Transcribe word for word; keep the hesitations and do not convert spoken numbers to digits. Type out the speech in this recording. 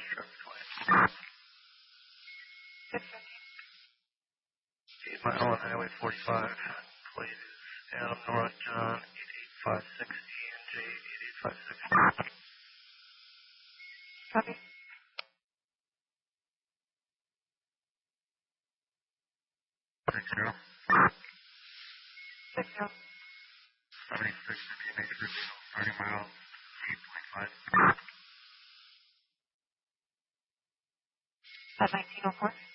West traffic light. six fifteen. eight mile on Highway forty-five. Plate is Adam North John eight eight five six E and J eight eight five six. Copy. Six zero. Six zero. seventy-six Indian Acre Reveal, thirty miles, eight point five. At nineteen oh four.